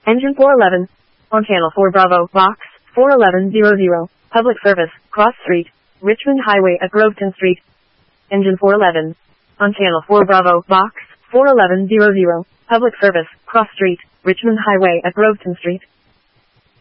Engine 411. On Channel 4 Bravo, Box 41100. Public service, Cross Street, Richmond Highway at Groveton Street. Engine 411. On Channel 4 Bravo, Box 41100. Public service, Cross Street, Richmond Highway at Groveton Street.